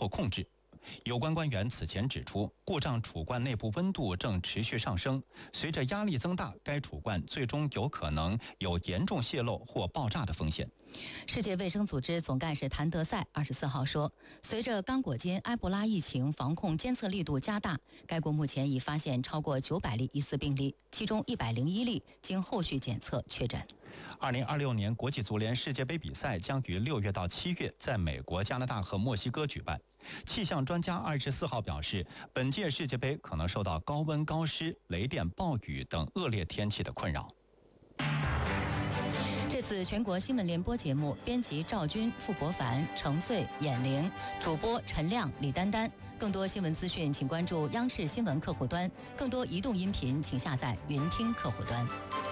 后控制。有关官员此前指出，故障储罐内部温度正持续上升，随着压力增大，该储罐最终有可能有严重泄漏或爆炸的风险。 世界卫生组织总干事谭德赛24号说，随着刚果金埃博拉疫情防控监测力度加大，该国目前已发现超过900例疑似病例，其中101例经后续检测确诊。 2026年国际足联世界杯比赛将于6月到7月在美国、加拿大和墨西哥举办。气象专家24号表示，本届世界杯可能受到高温、高湿、雷电、暴雨等恶劣天气的困扰。 这次全国新闻联播节目，编辑赵军、傅博凡、程穗、闫玲，主播陈亮、李丹丹。更多新闻资讯，请关注央视新闻客户端；更多移动音频，请下载云听客户端。